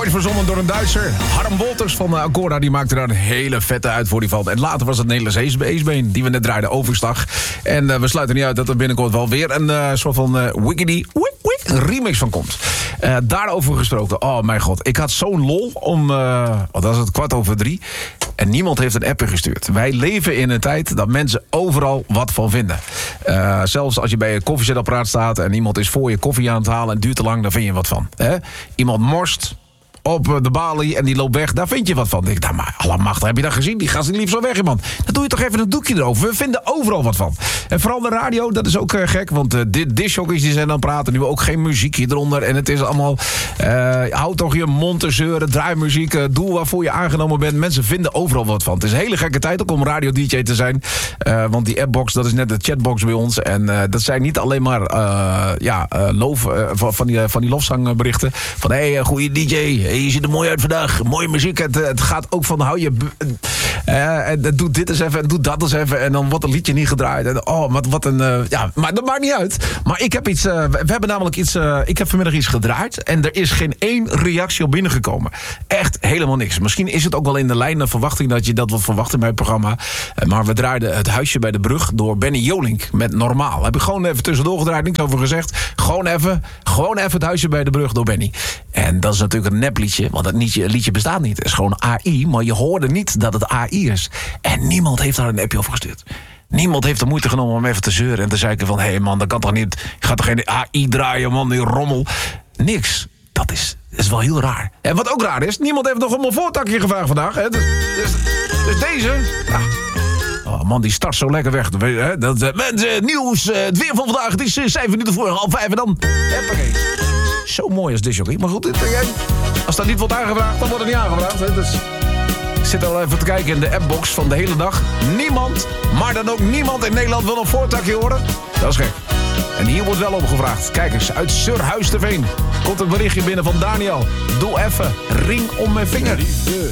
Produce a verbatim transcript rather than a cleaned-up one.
Ooit verzonnen door een Duitser. Harm Wolters van Agora, die maakte daar een hele vette uit voor die valt. En later was het Nederlands Acebeen, die we net draaiden, Overstag. En uh, we sluiten niet uit dat er binnenkort wel weer een uh, soort van uh, wiggity wik wik remix van komt. Uh, daarover gesproken, oh mijn god, ik had zo'n lol om, uh, wat was het, kwart over drie. En niemand heeft een appje gestuurd. Wij leven in een tijd dat mensen overal wat van vinden. Uh, zelfs als je bij een koffiezetapparaat staat en iemand is voor je koffie aan het halen en het duurt te lang, daar vind je wat van. Hè? Iemand morst op de balie en die loopt weg, daar vind je wat van. Ik denk, nou, maar allemachtig, heb je dat gezien? Die gast die liep zo weg, man. Dan doe je toch even een doekje erover. We vinden overal wat van. En vooral de radio, dat is ook uh, gek, want uh, dit discjockeys die zijn aan het praten, nu ook geen muziekje eronder. En het is allemaal, uh, houd toch je mond te zeuren, draai muziek, uh, doe waarvoor je aangenomen bent. Mensen vinden overal wat van. Het is een hele gekke tijd ook om radio-D J te zijn. Uh, want die appbox, dat is net de chatbox bij ons. En uh, dat zijn niet alleen maar uh, ja, uh, loof, uh, van, van, die, uh, van die lofzangberichten. Van, hé, hey, goeie D J, je ziet er mooi uit vandaag. Mooie muziek. Het, het gaat ook van, hou je... Uh, en doe dit eens even en doe dat eens even. En dan wordt een liedje niet gedraaid. En, oh, wat, wat een... Uh, ja, maar dat maakt niet uit. Maar ik heb iets... Uh, we hebben namelijk iets... Uh, ik heb vanmiddag iets gedraaid. En er is geen één reactie op binnengekomen. Echt helemaal niks. Misschien is het ook wel in de lijn de verwachting dat je dat wat verwacht in mijn programma. Uh, maar we draaiden Het Huisje bij de Brug door Benny Jolink met Normaal. Heb ik gewoon even tussendoor gedraaid. Niks over gezegd. Gewoon even. Gewoon even Het Huisje bij de Brug door Benny. En dat is natuurlijk een nepliedje. Want het liedje, liedje bestaat niet. Het is gewoon A I. Maar je hoorde niet dat het A I is. En niemand heeft daar een appje over gestuurd. Niemand heeft de moeite genomen om even te zeuren en te zeggen van, hé hey man, dat kan toch niet. Je gaat toch geen A I draaien, man, die rommel. Niks. Dat is, dat is wel heel raar. En wat ook raar is, niemand heeft nog om een voortakje gevraagd vandaag. Hè? Dus, dus, dus deze... Ja. Oh man, die start zo lekker weg. Hè? Dat, uh, mensen, nieuws, uh, het weer van vandaag. Het is uh, zeven minuten voor half vijf en dan... Hoppakee. Zo mooi als dit, joh. Maar goed, dit, uh, als dat niet wordt aangevraagd, dan wordt het niet aangevraagd. Hè? Dus... Ik zit al even te kijken in de appbox van de hele dag. Niemand, maar dan ook niemand in Nederland wil een voortakje horen. Dat is gek. En hier wordt wel opgevraagd. Kijk eens, uit Surhuis te Veen komt een berichtje binnen van Daniel. Doe even, ring om mijn vinger. Liefde